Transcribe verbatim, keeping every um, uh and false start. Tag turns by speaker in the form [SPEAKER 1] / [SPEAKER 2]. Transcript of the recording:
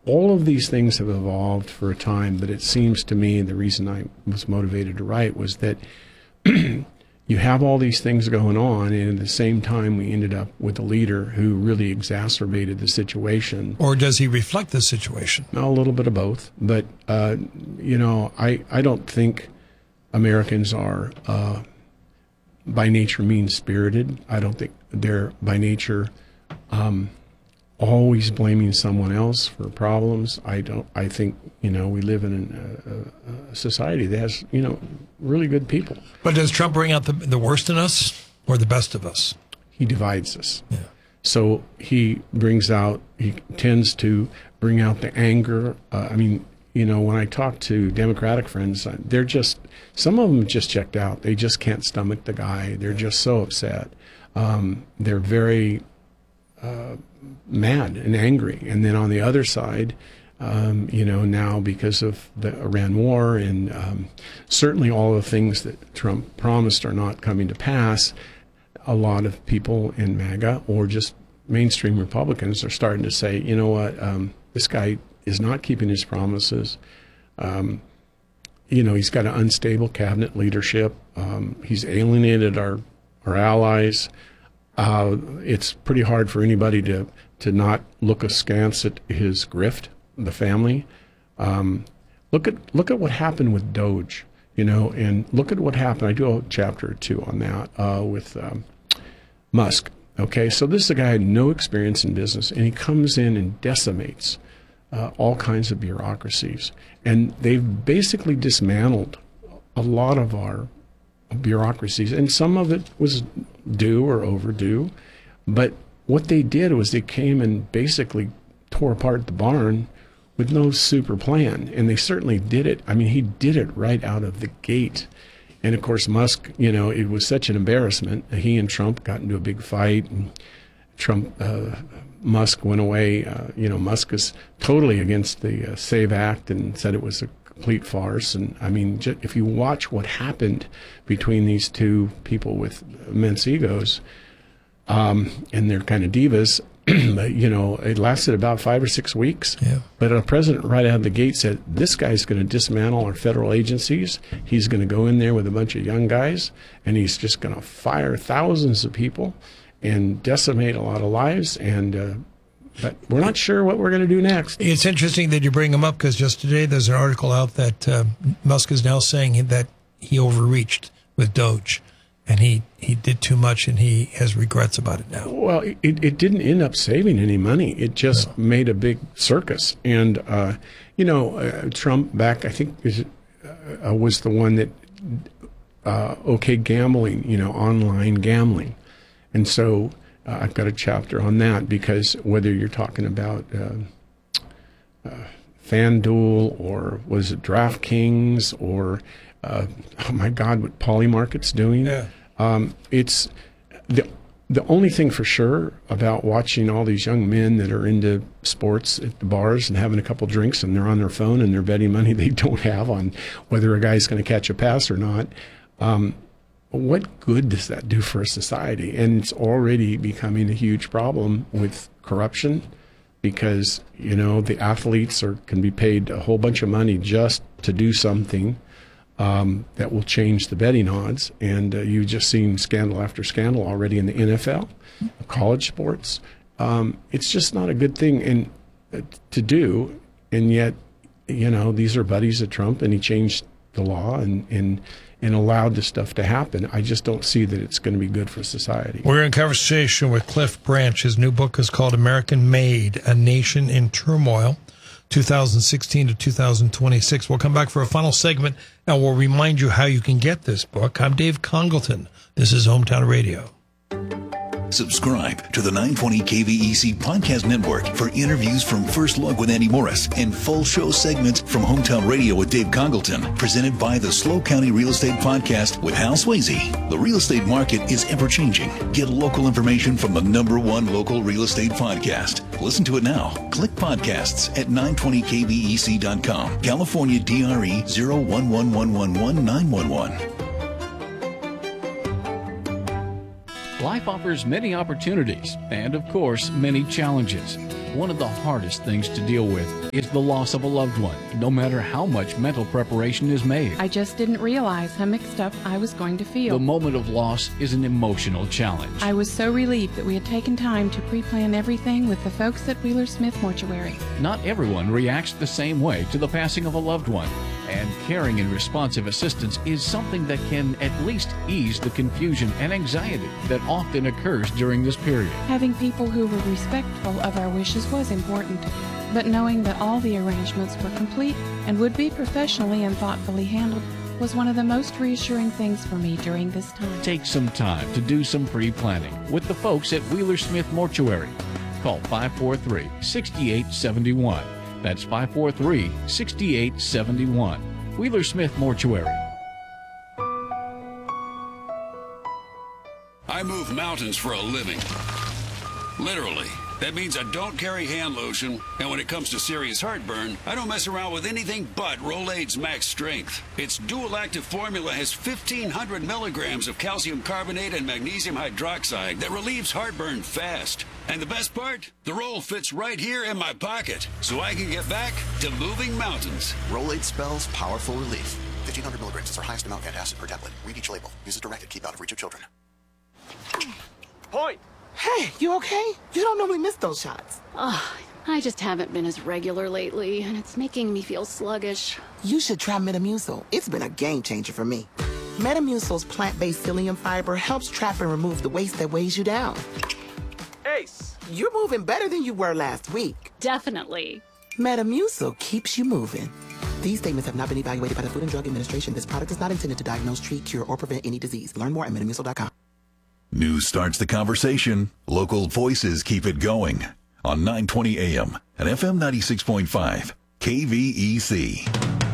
[SPEAKER 1] all of these things have evolved for a time, but it seems to me the reason I was motivated to write was that you have all these things going on, and at the same time we ended up with a leader who really exacerbated the situation.
[SPEAKER 2] Or does he reflect the situation?
[SPEAKER 1] A little bit of both. But, uh, you know, I, I don't think Americans are uh, by nature mean-spirited. I don't think they're by nature um, always blaming someone else for problems. I don't. I think, you know, we live in a, a society that has, you know, really good people.
[SPEAKER 2] But does Trump bring out the, the worst in us or the best of us?
[SPEAKER 1] He divides us.
[SPEAKER 2] Yeah.
[SPEAKER 1] So he brings out, he tends to bring out the anger. Uh, I mean, you know, when I talk to Democratic friends, they're just, some of them just checked out. They just can't stomach the guy. They're just so upset. Um, they're very uh, mad and angry. And then on the other side, um, you know, now because of the Iran war and um, certainly all the things that Trump promised are not coming to pass, a lot of people in MAGA or just mainstream Republicans are starting to say, you know what, um, this guy is not keeping his promises. Um, you know, he's got an unstable cabinet leadership. Um, he's alienated our our allies. Uh, it's pretty hard for anybody to, to not look askance at his grift, the family. Um, look at look at what happened with Doge, you know, and look at what happened. I do a chapter or two on that uh, with um, Musk. Okay, so this is a guy who had no experience in business, and he comes in and decimates uh, all kinds of bureaucracies. And they've basically dismantled a lot of our bureaucracies, and some of it was due or overdue. But what they did was they came and basically tore apart the barn with no super plan, and they certainly did it. I mean, he did it right out of the gate. And of course, Musk, you know, it was such an embarrassment. He and Trump got into a big fight, and Trump, uh, Musk went away. Uh, you know, Musk is totally against the uh, SAVE Act and said it was a complete farce. And I mean, just, if you watch what happened between these two people with immense egos, um, and they're kind of divas, you know, it lasted about five or six weeks.
[SPEAKER 2] Yeah.
[SPEAKER 1] But a president right out of the gate said, this guy's going to dismantle our federal agencies. He's going to go in there with a bunch of young guys, and he's just going to fire thousands of people and decimate a lot of lives. And uh, but we're not sure what we're going to do next.
[SPEAKER 2] It's interesting that you bring him up, because just today there's an article out that uh, Musk is now saying that he overreached with Doge. And he, he did too much, and he has regrets about it now.
[SPEAKER 1] Well, it, it didn't end up saving any money. It just no. made a big circus. And, uh, you know, uh, Trump back, I think, is, uh, was the one that uh, okayed gambling, you know, online gambling. And so uh, I've got a chapter on that, because whether you're talking about uh, uh, FanDuel or was it DraftKings or Uh, oh my God, what Polymarket's doing.
[SPEAKER 2] Yeah.
[SPEAKER 1] Um, it's the the only thing for sure about watching all these young men that are into sports at the bars and having a couple drinks and they're on their phone and they're betting money they don't have on whether a guy's going to catch a pass or not. Um, what good does that do for a society? And it's already becoming a huge problem with corruption, because, you know, the athletes are can be paid a whole bunch of money just to do something Um, that will change the betting odds. And uh, you've just seen scandal after scandal already in the N F L, college sports. Um, it's just not a good thing in, uh, to do. And yet, you know, these are buddies of Trump, and he changed the law and, and, and allowed this stuff to happen. I just don't see that it's going to be good for society.
[SPEAKER 2] We're in conversation with Cliff Branch. His new book is called American Made, A Nation in Turmoil, two thousand sixteen to two thousand twenty-six. We'll come back for a final segment, and we'll remind you how you can get this book. I'm Dave Congleton. This is Hometown Radio.
[SPEAKER 3] Subscribe to the nine twenty K V E C Podcast Network for interviews from First Look with Andy Morris and full show segments from Hometown Radio with Dave Congleton, presented by the Slow County Real Estate Podcast with Hal Swayze. The real estate market is ever-changing. Get local information from the number one local real estate podcast. Listen to it now. Click podcasts at nine twenty K V E C dot com. California D R E zero one one one one one nine one one.
[SPEAKER 4] Life offers many opportunities and, of course, many challenges. One of the hardest things to deal with is the loss of a loved one, no matter how much mental preparation is made.
[SPEAKER 5] I just didn't realize how mixed up I was going to feel.
[SPEAKER 4] The moment of loss is an emotional challenge.
[SPEAKER 5] I was so relieved that we had taken time to pre-plan everything with the folks at Wheeler Smith Mortuary.
[SPEAKER 4] Not everyone reacts the same way to the passing of a loved one, and caring and responsive assistance is something that can at least ease the confusion and anxiety that often occurs during this period.
[SPEAKER 5] Having people who were respectful of our wishes was important, but knowing that all the arrangements were complete and would be professionally and thoughtfully handled was one of the most reassuring things for me during this time.
[SPEAKER 4] Take some time to do some pre-planning with the folks at Wheeler Smith Mortuary. Call five four three, six eight seven one. That's five four three, six eight seven one. Wheeler Smith Mortuary.
[SPEAKER 6] I move mountains for a living. Literally. That means I don't carry hand lotion, and when it comes to serious heartburn, I don't mess around with anything but Rolaids Max Strength. Its dual-active formula has fifteen hundred milligrams of calcium carbonate and magnesium hydroxide that relieves heartburn fast. And the best part? The roll fits right here in my pocket, so I can get back to moving mountains.
[SPEAKER 7] Rolaids spells powerful relief. fifteen hundred milligrams is our highest amount of antacid per tablet. Read each label. Use as directed. Keep out of reach of children.
[SPEAKER 8] Point!
[SPEAKER 9] Hey, you okay? You don't normally miss those shots.
[SPEAKER 10] Oh, I just haven't been as regular lately, and it's making me feel sluggish.
[SPEAKER 9] You should try Metamucil. It's been a game changer for me. Metamucil's plant-based psyllium fiber helps trap and remove the waste that weighs you down.
[SPEAKER 8] Ace!
[SPEAKER 9] You're moving better than you were last week.
[SPEAKER 10] Definitely.
[SPEAKER 9] Metamucil keeps you moving. These statements have not been evaluated by the Food and Drug Administration. This product is not intended to diagnose, treat, cure, or prevent any disease. Learn more at metamucil dot com.
[SPEAKER 3] News starts the conversation. Local voices keep it going. On nine twenty A M and F M ninety-six point five, K V E C.